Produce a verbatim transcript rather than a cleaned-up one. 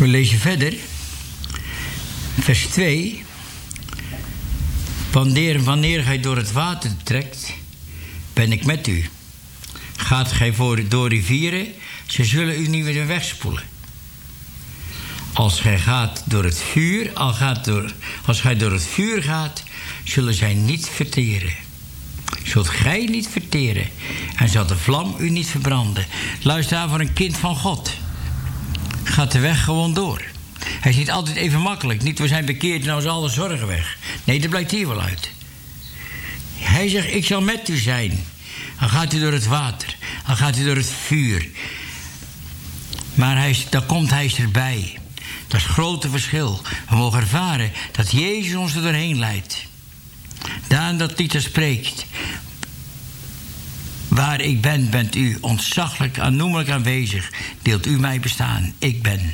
We lezen verder. Vers twee. Wanneer, wanneer gij door het water trekt, ben ik met u. Gaat gij voor, door rivieren, ze zullen u niet meer wegspoelen. Als gij gaat door het vuur, al gaat door, als gij door het vuur gaat, zullen zij niet verteren. Zult gij niet verteren en zal de vlam u niet verbranden. Luister aan voor een kind van God. Gaat de weg gewoon door. Hij is niet altijd even makkelijk. Niet we zijn bekeerd en nou is alle zorgen weg. Nee, dat blijkt hier wel uit. Hij zegt, ik zal met u zijn. Dan gaat u door het water. Dan gaat u door het vuur. Maar hij, dan komt hij erbij. Dat is het grote verschil. We mogen ervaren dat Jezus ons er doorheen leidt. Daar dat lied er spreekt. Waar ik ben, bent u ontzaglijk, aannoemelijk aanwezig. Deelt u mij bestaan. Ik ben.